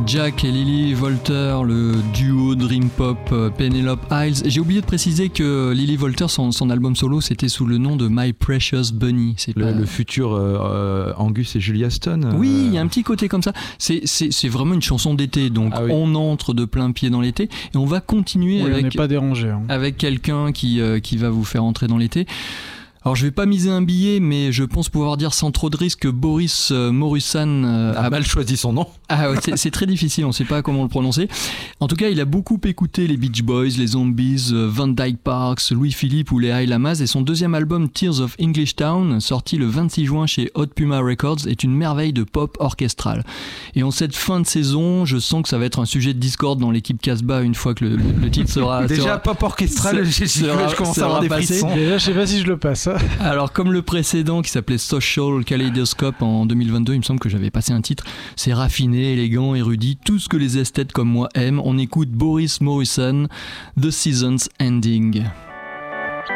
Jack et Lily Volter, le duo Dream Pop Penelope Isles. J'ai oublié de préciser que Lily Volter, son album solo, c'était sous le nom de My Precious Bunny. C'est le futur Angus et Julia Stone. Oui, il y a un petit côté comme ça. C'est vraiment une chanson d'été, donc on entre de plein pied dans l'été et on va continuer on n'est pas dérangé, avec quelqu'un qui va vous faire entrer dans l'été. Alors je vais pas miser un billet, mais je pense pouvoir dire sans trop de risque que Boris Morusan a mal choisi son nom. Ah ouais, c'est très difficile, on sait pas comment le prononcer. En tout cas, il a beaucoup écouté les Beach Boys, les Zombies, Van Dyke Parks, Louis-Philippe ou les High Lamas, et son deuxième album Tears of English Town, sorti le 26 juin chez Hot Puma Records, est une merveille de pop orchestral. Et en cette fin de saison, je sens que ça va être un sujet de discorde dans l'équipe Casbah une fois que le titre sera... Déjà pop orchestral, je commence à avoir des frissons. Déjà, je sais pas si je le passe. Alors comme le précédent qui s'appelait Social Kaleidoscope en 2022, il me semble que j'avais passé un titre, c'est raffiné, élégant, érudit, tout ce que les esthètes comme moi aiment. On écoute Boris Morusan, The Season's Ending.